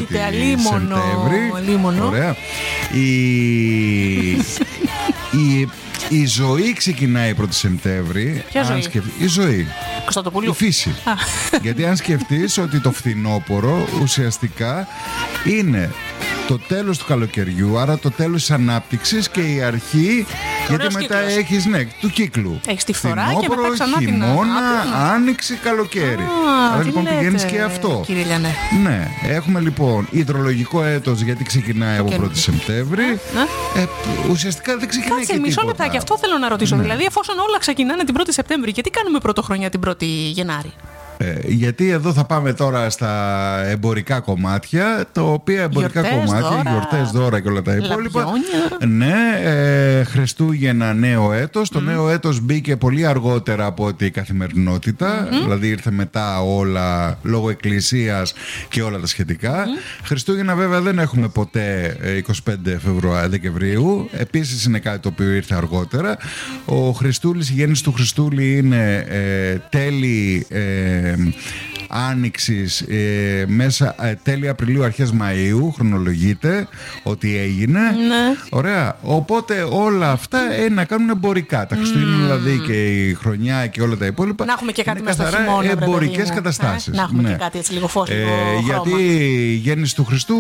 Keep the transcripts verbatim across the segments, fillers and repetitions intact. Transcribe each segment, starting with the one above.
πρώτη Σεπτέμβρη. Ωραία. Η... η... η ζωή ξεκινάει πρώτη Σεπτέμβρη. Ποια ζωή? Σκεφ... Η ζωή. Κωνσταντοπούλου. Η φύση. Γιατί αν σκεφτείς ότι το φθινόπωρο ουσιαστικά είναι το τέλος του καλοκαιριού, άρα το τέλος της ανάπτυξης και η αρχή, γιατί μετά κύκλος. έχεις, ναι, του κύκλου. Έχεις τη φθορά και μετά ξανά την χειμώνα, άνοιξη, καλοκαίρι. Α, άρα λοιπόν πηγαίνεις και αυτό. Κύριε Λιανέ. Ναι, έχουμε λοιπόν υδρολογικό έτος, γιατί ξεκινάει από πρώτη Σεπτέμβρη. Ε, ε, ουσιαστικά δεν ξεκινάει. Κάτσε, και μισό τίποτα. λεπτά, και αυτό θέλω να ρωτήσω. Ναι. Δηλαδή, εφόσον όλα ξεκινάνε την πρώτη Σεπτέμβρη, γιατί κάνουμε πρωτοχρονιά την πρώτη Γενάρη? Ε, γιατί εδώ θα πάμε τώρα στα εμπορικά κομμάτια, τα οποία εμπορικά γιορτές, κομμάτια, δώρα, γιορτές, δώρα και όλα τα υπόλοιπα. Λαμπιόνια. Ναι, ε, Χριστούγεννα, νέο έτος. Mm. Το νέο έτος μπήκε πολύ αργότερα από ότι η καθημερινότητα, mm-hmm. δηλαδή ήρθε μετά όλα λόγω εκκλησίας και όλα τα σχετικά. Mm. Χριστούγεννα βέβαια δεν έχουμε ποτέ είκοσι πέντε Δεκεμβρίου. Επίσης είναι κάτι το οποίο ήρθε αργότερα. Ο Χριστούλης, η γέννηση του Χριστούλη είναι ε, τέλη ε, Άνοιξης ε, μέσα ε, τέλη Απριλίου, αρχές Μαΐου, χρονολογείται ότι έγινε. Ναι. Ωραία. Οπότε όλα αυτά είναι να κάνουν εμπορικά. Τα Χριστούγεννα mm. δηλαδή και η χρονιά και όλα τα υπόλοιπα. Να έχουμε και κάτι μέσα στο χειμώνα. Εμπορικές καταστάσεις. Ε, να έχουμε ναι. και κάτι έτσι λίγο φως, λίγο ε, χρώμα. Γιατί η γέννηση του Χριστού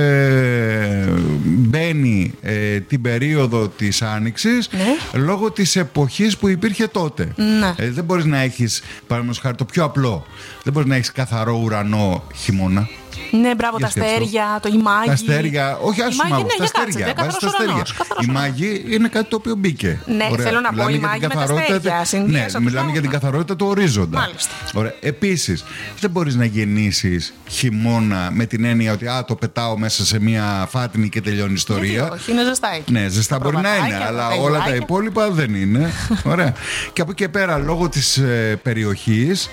ε, μπαίνει ε, την περίοδο της Άνοιξης, ναι. λόγω της εποχής που υπήρχε τότε. Ναι. Ε, δεν μπορείς να έχεις, παραδείγματος χάρη, το πιο απλό. Δεν μπορείς να έχεις καθαρό ουρανό χειμώνα. Ναι, μπράβο, τα αστέρια, το ημάγι. Τα αστέρια, όχι άσου μάγου, ναι, τα αστέρια. Βάζεις τα αστέρια. Η μάγι είναι κάτι το οποίο μπήκε. Ναι, ωραία. θέλω να μιλάμε πω, η μάγι με τα αστέρια. Ναι, μιλάμε για την καθαρότητα του ορίζοντα. Μάλιστα. Ωραία. Επίσης, δεν μπορείς να γεννήσεις χειμώνα με την έννοια ότι α, το πετάω μέσα σε μια φάτνη και τελειώνει η ιστορία. Γιατί όχι, είναι ζεστά εκεί. Ναι, ζεστά μπορεί να είναι, αλλά όλα τα υπόλοιπα δεν είναι. Ωραία. Και από εκεί και πέρα, λόγω της ε, περιοχής,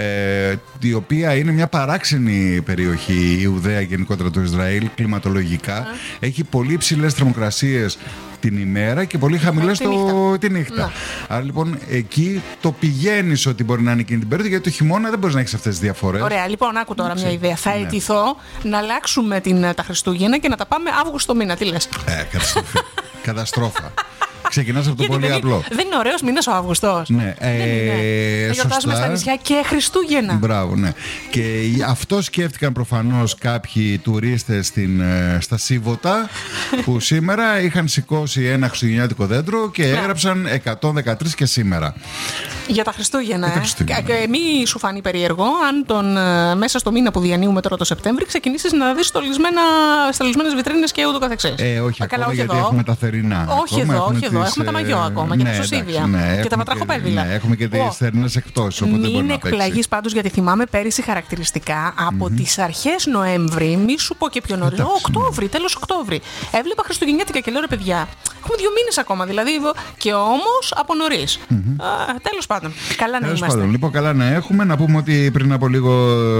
ε, η οποία είναι μια παράξενη περιοχή, η Ιουδαία γενικότερα το Ισραήλ, κλιματολογικά, mm. έχει πολύ ψηλές θερμοκρασίες την ημέρα και πολύ χαμηλές τη νύχτα. Τη νύχτα. Να. Άρα λοιπόν εκεί το πηγαίνεις ότι μπορεί να είναι εκείνη την περίοδο, γιατί το χειμώνα δεν μπορείς να έχεις αυτές τις διαφορές. Ωραία, λοιπόν, άκου τώρα μια ιδέα. Θα ναι. αιτηθώ να αλλάξουμε την, τα Χριστούγεννα και να τα πάμε Αύγουστο μήνα. Τι λες? Ε, καταστροφή. Καταστρόφα. Ξεκινάς από το πολύ δεν, απλό. Δεν είναι ωραίος μήνας ο Αύγουστος? Ναι, ε, ναι. Θα γιορτάζουμε στα νησιά και Χριστούγεννα. Μπράβο, ναι. Και αυτό σκέφτηκαν προφανώς κάποιοι τουρίστες στην, στα Σίβωτα, που σήμερα είχαν σηκώσει ένα χριστουγεννιάτικο δέντρο και έγραψαν εκατόν δεκατρείς και σήμερα. Για τα Χριστούγεννα. Για τα Χριστούγεννα. Ε. Και μη σου φανεί περίεργο αν τον, μέσα στο μήνα που διανύουμε τώρα το Σεπτέμβρη ξεκινήσεις να δεις στολισμένες βιτρίνες και ούτω καθεξής. Ε, όχι, καλά, ακόμα, όχι γιατί εδώ. έχουμε τα θερινά. Όχι ακόμα, εδώ, όχι τις, εδώ. Έχουμε τα μαγιό ακόμα και ναι, τα σωσίδια. Ναι, και τα βατραχοπέδιλα. Ναι, έχουμε και τις oh. θερινές εκπτώσεις. Μην εκπλαγείς πάντως, γιατί θυμάμαι πέρυσι χαρακτηριστικά από mm-hmm. τις αρχές Νοέμβρη, μη σου πω και πιο νωρίς. Ο Οκτώβρη, τέλος Οκτώβρη. Έβλεπα Χριστουγεννιάτικα και λέω ρε παιδιά, έχουμε δύο μήνες ακόμα δηλαδή. Και όμως από νωρίς. Mm-hmm. Τέλος πάντων. Καλά να είμαστε. Πάντων, λοιπόν, καλά να έχουμε. Να πούμε ότι πριν από λίγο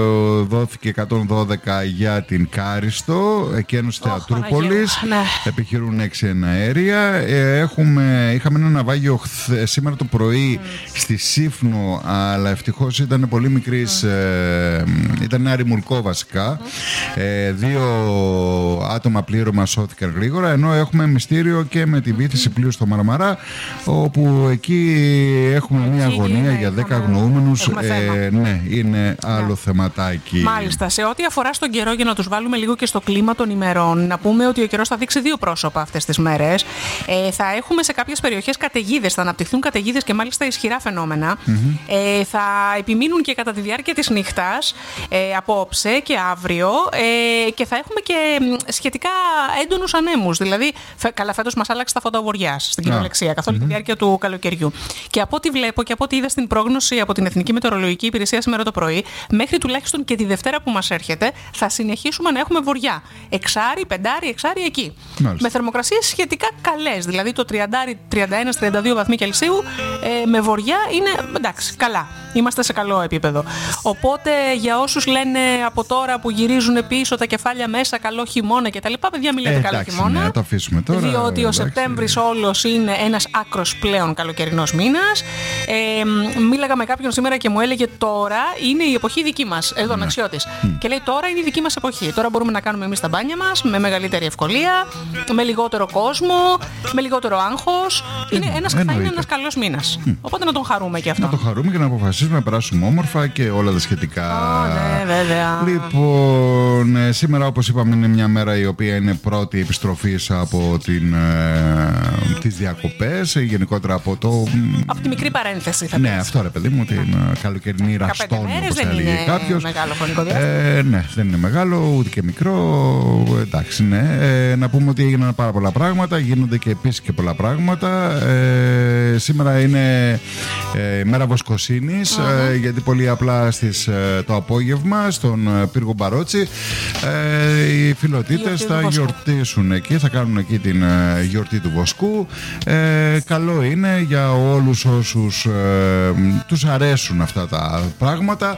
δόθηκε εκατόν δώδεκα για την Κάριστο, Εκένωση oh, Θεατρούπολης. Ναι. Επιχειρούν έξι εναέρια. Έχουμε, είχαμε ένα ναυάγιο χθε, σήμερα το πρωί mm. στη Σύφνο, αλλά ευτυχώς ήταν πολύ μικρής. Mm. Ε, ήταν ένα ρημουλκό βασικά. Mm. Ε, δύο άτομα πλήρωμα σώθηκαν γρήγορα, ενώ έχουμε μυστήριο και με τη βύθιση πλοίου στο Μαρμαρά, όπου εκεί έχουμε μια αγωνία για δέκα αγνοούμενους. Ε, ναι, είναι άλλο yeah. θεματάκι. Μάλιστα. Σε ό,τι αφορά στον καιρό, για να τους βάλουμε λίγο και στο κλίμα των ημερών, να πούμε ότι ο καιρός θα δείξει δύο πρόσωπα αυτές τις μέρες. Ε, θα έχουμε σε κάποιες περιοχές καταιγίδες, θα αναπτυχθούν καταιγίδες και μάλιστα ισχυρά φαινόμενα. Mm-hmm. Ε, θα επιμείνουν και κατά τη διάρκεια της νύχτας, ε, απόψε και αύριο, ε, και θα έχουμε και σχετικά έντονους ανέμους. Δηλαδή, φε, καλά, φέτος μας άλλαξε τα φωτοβοριάς στην κυριολεξία yeah. καθ' όλη mm-hmm. τη διάρκεια του καλοκαιριού. Και από ό,τι βλέπω και από ό,τι είδα στην πρόγνωση από την Εθνική Μετεωρολογική Υπηρεσία σήμερα το πρωί, μέχρι τουλάχιστον και τη Δευτέρα που μας έρχεται, θα συνεχίσουμε να έχουμε βοριά. Εξάρι, πεντάρι, εξάρι εκεί. Μάλιστα. Με θερμοκρασίες σχετικά καλές. Δηλαδή το τριάντα, τριάντα ένα, τριάντα δύο βαθμοί Κελσίου ε, με βοριά είναι εντάξει, καλά. Είμαστε σε καλό επίπεδο. Οπότε για όσους λένε από τώρα που γυρίζουν πίσω τα κεφάλια μέσα, καλό χειμώνα κτλ. Παιδιά, μην λέτε ε, καλό εντάξει, χειμώνα. Ναι, το αφήσουμε τώρα. Διότι εντάξει. ο Σεπτέμβρης όλος είναι ένας άκρος πλέον καλοκαιρινός μήνας. Ε, μίλαγα με κάποιον σήμερα και μου έλεγε τώρα είναι η εποχή δική μας, εδώ ναι. Αξιώτης. Mm. Και λέει τώρα είναι η δική μας εποχή. Τώρα μπορούμε να κάνουμε εμείς τα μπάνια μας με μεγαλύτερη ευκολία, με λιγότερο κόσμο, με λιγότερο άγχος. Είναι ένας, θα είναι ένας καλός μήνας. Mm. Οπότε να τον χαρούμε και αυτό. Να τον χαρούμε και να αποφασίσουμε να περάσουμε όμορφα και όλα τα σχετικά. Oh, ναι, βέβαια. Λοιπόν, ε, σήμερα όπως είπαμε είναι μια μέρα η οποία είναι πρώτη επιστροφής από την, ε, τις διακοπές, γενικότερα από το... Από τη μικρή παρένθεση θα ναι, πεις. αυτό ρε παιδί μου, την καλοκαιρινή ραστόν, όπως θα έλεγε κάποιος. Μεγάλο χρονικό διάστημα. Ε, ναι, δεν είναι μεγάλο, ούτε και μικρό. Εντάξει, ναι. Ε, να πούμε ότι έγιναν πάρα πολλά πράγματα, γίνονται και επίσης και πολλά πράγματα. Ε, σήμερα είναι ε, μέρα Βοσκοσύνης, uh-huh. ε, γιατί πολύ απλά στις, ε, το απόγευμα στον ε, πύργο Μπαρότσι ε, οι φιλοτίτες θα γιορτήσουν εκεί, θα κάνουν εκεί την ε, γιορτή του Βοσκού. Ε, καλό είναι για όλους όσους ε, τους αρέσουν αυτά τα πράγματα,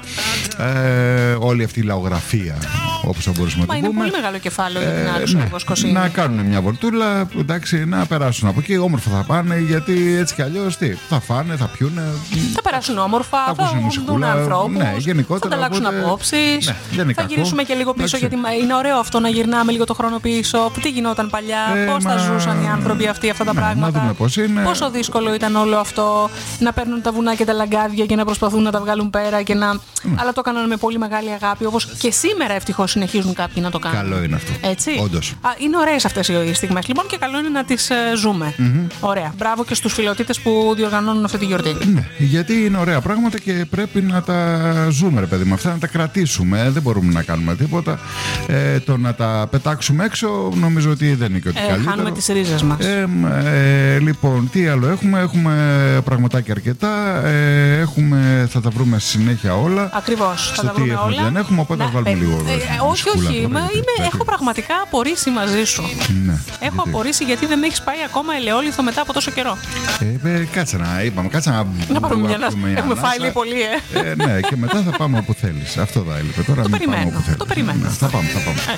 ε, όλη αυτή η λαογραφία, όπως θα μπορούσαμε να το πούμε. Είναι πολύ μεγάλο κεφάλαιο για την άλλη ναι, Βοσκοσύνη. Να κάνουν μια βολτούλα, εντάξει, να περάσουν από εκεί, όμορφα θα πάνε, γιατί έτσι κι αλλιώς τι, θα φάνε, θα πιούνε. Θα περάσουν όμορφα, θα, θα δουν ανθρώπους, ναι, γενικότερα, θα ανταλλάξουν οπότε... απόψεις, ναι, θα γυρίσουμε και λίγο πίσω, εντάξει. Γιατί είναι ωραίο αυτό να γυρνάμε λίγο το χρόνο πίσω. Τι γινόταν παλιά, ε, πώς μα... θα ζούσαν οι άνθρωποι αυτοί αυτά τα ναι, πράγματα. Να δούμε πώς είναι. Πόσο δύσκολο ήταν όλο αυτό, να παίρνουν τα βουνά και τα λαγκάδια και να προσπαθούν να τα βγάλουν πέρα και να... Mm. Αλλά το έκαναν με πολύ μεγάλη αγάπη, όπως και σήμερα ευτυχώς συνεχίζουν κάποιοι να το κάνουν. Καλό είναι αυτό. Έτσι. Όντως. Α, είναι ωραίες αυτές οι στιγμές λοιπόν και καλό είναι να τις ε, ζούμε. Mm-hmm. Ωραία. Μπράβο και στους φιλοτίτες που διοργανώνουν αυτή τη γιορτή. Ναι, γιατί είναι ωραία πράγματα και πρέπει να τα ζούμε, ρε παιδί μου. Αυτά να τα κρατήσουμε. Δεν μπορούμε να κάνουμε τίποτα. Ε, το να τα πετάξουμε έξω νομίζω ότι δεν είναι και ότι ε, καλύτερο. Χάνουμε τις ρίζες μας. Ε, ε, λοιπόν, τι άλλο έχουμε. Έχουμε πραγματάκια αρκετά. Ε, έχουμε, θα τα βρούμε στη συνέχεια όλα. Ακριβώς. Θα τα βρούμε έχουμε όλα. Δεν έχουμε, οπότε να, θα βάλουμε ε, λίγο. Ε, ε, όχι, όχι. Είμαι, είμαι, έχω πραγματικά απορήσει μαζί σου. Ναι, έχω γιατί... απορήσει γιατί δεν έχεις πάει ακόμα ελαιόλιθο μετά από τόσο καιρό. Ε, ε, κάτσε να είπαμε, κάτσε να. Να πάρουμε μια ανάσα. Έχουμε φάει λίγο πολύ, ε. ε. Ναι, και μετά θα πάμε όπου θέλεις. Αυτό θα έλειπε. Τώρα το μην περιμένω. πάμε όπου θέλεις. Το περιμένω. Ναι, θα πάμε, θα πάμε.